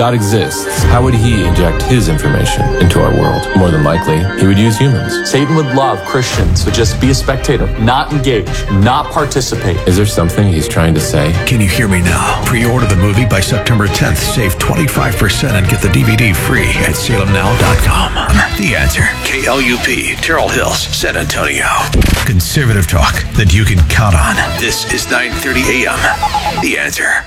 God exists, how would he inject his information into our world? More than likely, he would use humans. Satan would love Christians to just be a spectator, not engage, not participate. Is there something he's trying to say? Can you hear me now? Pre-order the movie by September 10th. Save 25% and get the DVD free at salemnow.com. The Answer. KLUP, Terrell Hills, San Antonio. Conservative talk that you can count on. This is 9:30 a.m. The Answer.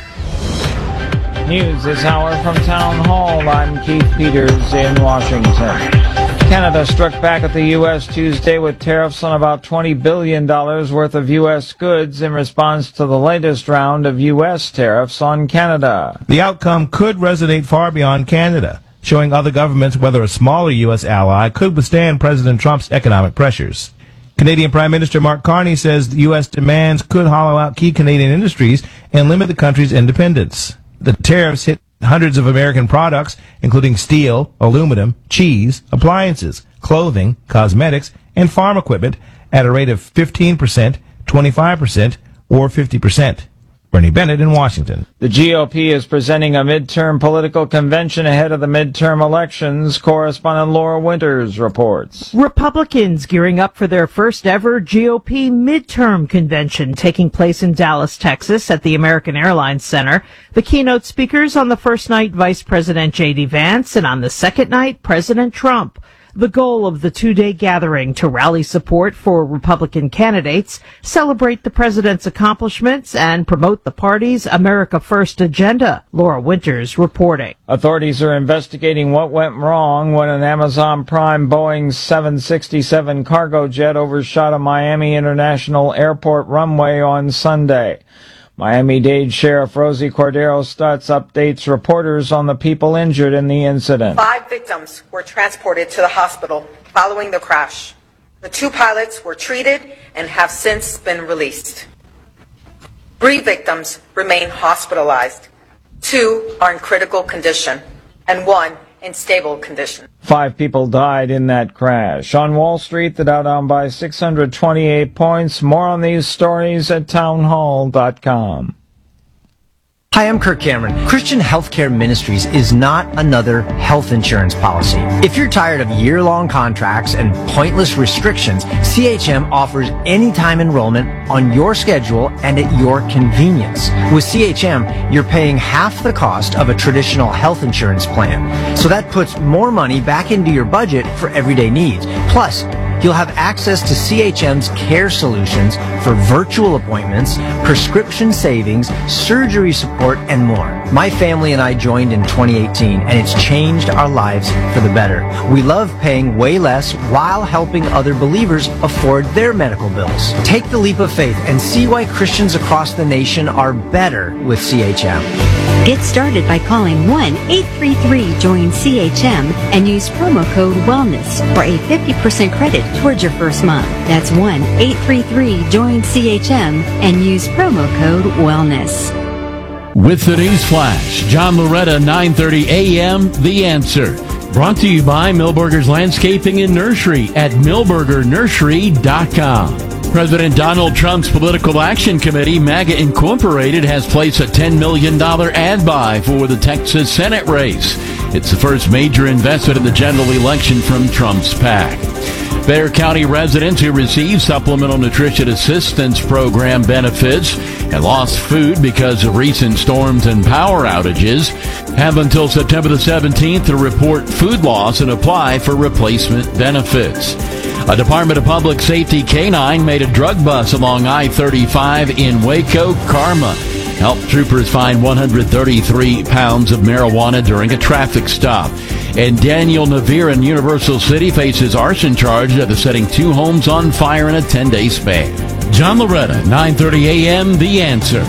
News this hour from Town Hall. I'm Keith Peters in Washington. Canada struck back at the U.S. Tuesday with tariffs on about $20 billion worth of U.S. goods in response to the latest round of U.S. tariffs on Canada. The outcome could resonate far beyond Canada, showing other governments whether a smaller U.S. ally could withstand President Trump's economic pressures. Canadian Prime Minister Mark Carney says the U.S. demands could hollow out key Canadian industries and limit the country's independence. The tariffs hit hundreds of American products, including steel, aluminum, cheese, appliances, clothing, cosmetics, and farm equipment at a rate of 15%, 25%, or 50%. Bernie Bennett in Washington. The GOP is presenting a midterm political convention ahead of the midterm elections. Correspondent Laura Winters reports. Republicans gearing up for their first ever GOP midterm convention taking place in Dallas, Texas at the American Airlines Center. The keynote speakers on the first night, Vice President J.D. Vance, and on the second night, President Trump. The goal of the two-day gathering to rally support for Republican candidates, celebrate the president's accomplishments, and promote the party's America First agenda. Laura Winters reporting. Authorities are investigating what went wrong when an Amazon Prime Boeing 767 cargo jet overshot a Miami International Airport runway on Sunday. Miami-Dade Sheriff Rosie Cordero Stutz updates reporters on the people injured in the incident. 5 victims were transported to the hospital following the crash. The 2 pilots were treated and have since been released. 3 victims remain hospitalized. 2 are in critical condition and 1 in stable condition. 5 people died in that crash. On Wall Street, the Dow down by 628 points. More on these stories at townhall.com. Hi, I'm Kirk Cameron. Christian Healthcare Ministries is not another health insurance policy. If you're tired of year-long contracts and pointless restrictions, CHM offers anytime enrollment on your schedule and at your convenience. With CHM, you're paying half the cost of a traditional health insurance plan. So that puts more money back into your budget for everyday needs. Plus, you'll have access to CHM's care solutions for virtual appointments, prescription savings, surgery support, and more. My family and I joined in 2018, and it's changed our lives for the better. We love paying way less while helping other believers afford their medical bills. Take the leap of faith and see why Christians across the nation are better with CHM. Get started by calling 1-833-JOIN-CHM and use promo code WELLNESS for a 50% credit towards your first month. That's 1-833-JOIN-CHM and use promo code WELLNESS. With the news flash, John Loretta, 9:30 a.m., The Answer. Brought to you by Milberger's Landscaping and Nursery at milbergernursery.com. President Donald Trump's Political Action Committee, MAGA Incorporated, has placed a $10 million ad buy for the Texas Senate race. It's the first major investment in the general election from Trump's PAC. Bexar County residents who receive Supplemental Nutrition Assistance Program benefits and lost food because of recent storms and power outages have until September the 17th to report food loss and apply for replacement benefits. A Department of Public Safety canine made a drug bust along I-35 in Waco. Karma helped troopers find 133 pounds of marijuana during a traffic stop. And Daniel Navarre in Universal City faces arson charge after setting 2 homes on fire in a 10-day span. John Loretta, 9:30 a.m., The Answer.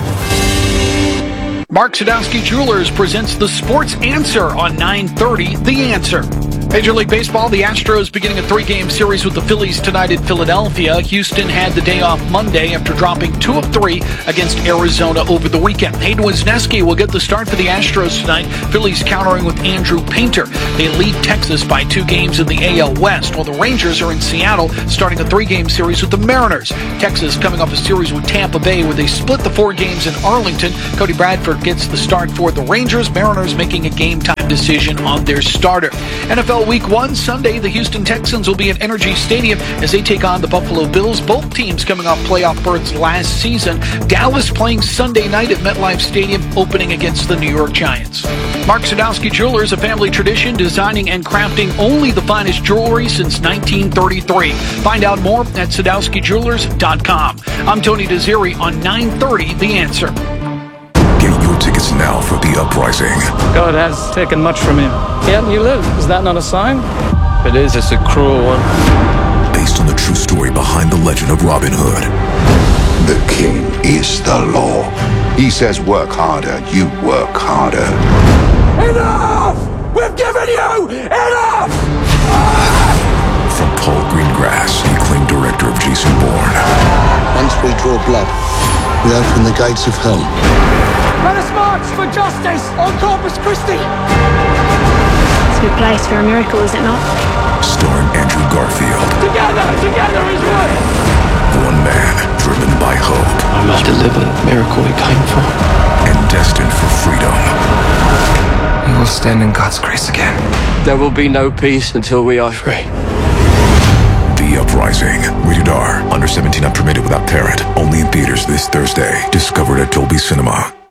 Mark Sadowski Jewelers presents the Sports Answer on 9:30, The Answer. Major League Baseball, the Astros beginning a 3-game series with the Phillies tonight in Philadelphia. Houston had the day off Monday after dropping 2 of 3 against Arizona over the weekend. Hayden Wesneski will get the start for the Astros tonight. Phillies countering with Andrew Painter. They lead Texas by 2 games in the AL West, while the Rangers are in Seattle starting a 3-game series with the Mariners. Texas coming off a series with Tampa Bay where they split the 4 games in Arlington. Cody Bradford gets the start for the Rangers. Mariners making a game-time decision on their starter. NFL Week 1 Sunday, the Houston Texans will be at Energy Stadium as they take on the Buffalo Bills. Both teams coming off playoff berths last season. Dallas playing Sunday night at MetLife Stadium, opening against the New York Giants. Mark Sadowski Jewelers, a family tradition, designing and crafting only the finest jewelry since 1933. Find out more at SadowskiJewelers.com. I'm Tony Desiri on 930 The Answer. Get your tickets now for The Uprising. God has taken much from him, yet you live. Is that not a sign? If it is, it's a cruel one. Based on the true story behind the legend of Robin Hood. The king is the law. He says work harder, you work harder. Enough! We've given you enough! From Paul Greengrass, the acclaimed director of Jason Bourne. Once we draw blood, we open the gates of hell. Let us march for justice on Corpus Christi! It's a good place for a miracle, is it not? Starring Andrew Garfield. Together is one! One man driven by hope. I must deliver the miracle we came for. And destined for freedom. We will stand in God's grace again. There will be no peace until we are free. The Uprising. Rated R. Under 17 not permitted without parent. Only in theaters this Thursday. Discovered at Dolby Cinema.